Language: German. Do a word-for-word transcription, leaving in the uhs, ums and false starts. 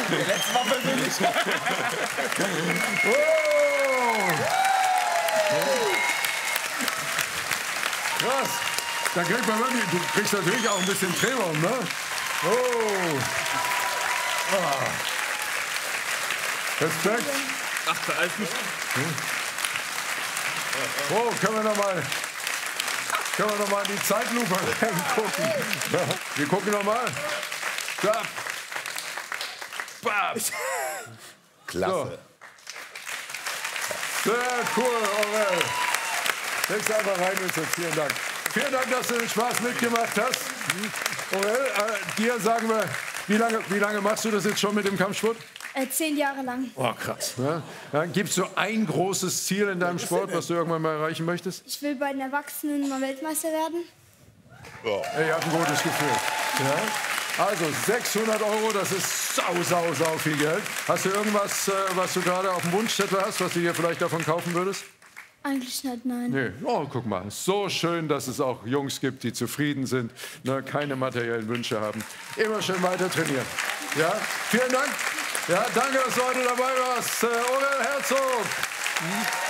Letztes Mal persönlich. Oh. Krass. Da kriegt man wirklich, du kriegst natürlich auch ein bisschen Tremor, ne? Oh. Ah. Respekt. Ach, da ist nicht. Oh, können wir noch mal, können wir noch mal in die Zeitlupe gucken? Ja, wir gucken noch mal. Bap. Bap. Klasse. So. Sehr cool, Aurel. Leg's einfach rein, Vincent. Vielen Dank. Vielen Dank, dass du den Spaß mitgemacht hast. Aurel, äh, dir sagen wir, wie lange, wie lange machst du das jetzt schon mit dem Kampfsport? Äh, zehn Jahre lang. Oh, krass. Ja. Ja, gibt es so ein großes Ziel in deinem Sport, was du irgendwann mal erreichen möchtest? Ich will bei den Erwachsenen mal Weltmeister werden. Ja. Ich habe ein gutes Gefühl. Ja? Also sechshundert Euro, das ist sau, sau, sau viel Geld. Hast du irgendwas, äh, was du gerade auf dem Wunschzettel hast, was du dir vielleicht davon kaufen würdest? Eigentlich nicht, nein. Nee. Oh, guck mal, so schön, dass es auch Jungs gibt, die zufrieden sind, ne, keine materiellen Wünsche haben. Immer schön weiter trainieren. Ja? Vielen Dank. Ja, danke, dass du heute dabei warst. Äh, Aurel Herzog.